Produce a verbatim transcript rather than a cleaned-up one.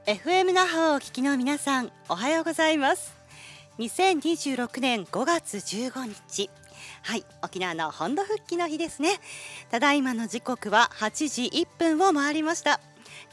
エフエム 那覇をお聞きの皆さん、おはようございます。にせんにじゅうろくねんごがつじゅうごにち、はい、沖縄の本土復帰の日ですね。ただいまの時刻ははちじいっぷんを回りました。